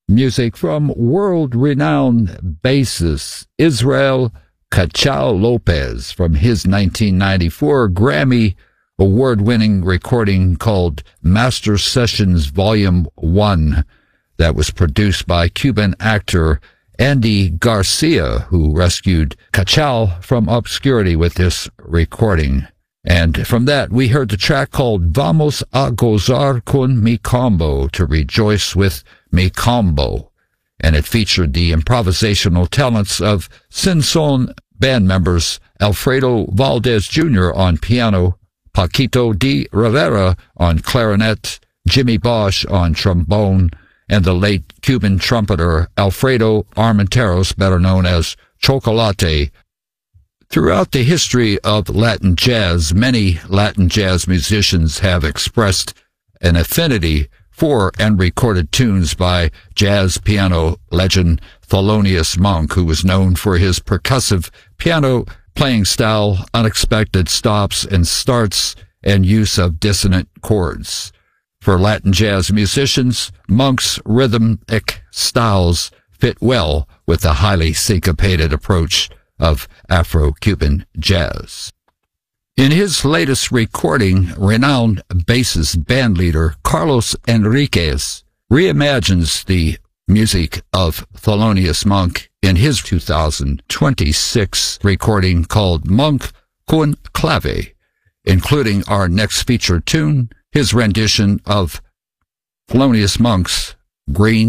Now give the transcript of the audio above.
music from world-renowned bassist Israel Cachao-Lopez from his 1994 Grammy award-winning recording called Master Sessions Volume 1 that was produced by Cuban actor Andy Garcia, who rescued Cachao from obscurity with this recording. And from that, we heard the track called Vamos a Gozar con mi combo, to rejoice with mi combo. And it featured the improvisational talents of Sin Son band members Alfredo Valdez Jr. on piano, Paquito de Rivera on clarinet, Jimmy Bosch on trombone, and the late Cuban trumpeter Alfredo Armenteros, better known as Chocolate. Throughout the history of Latin jazz, many Latin jazz musicians have expressed an affinity for and recorded tunes by jazz piano legend Thelonious Monk, who was known for his percussive piano playing style, unexpected stops and starts, and use of dissonant chords. For Latin jazz musicians, Monk's rhythmic styles fit well with the highly syncopated approach of Afro-Cuban jazz. In his latest recording, renowned bassist bandleader Carlos Enriquez reimagines the music of Thelonious Monk in his 2026 recording called Monk con Clave, including our next featured tune, his rendition of Thelonious Monk's Green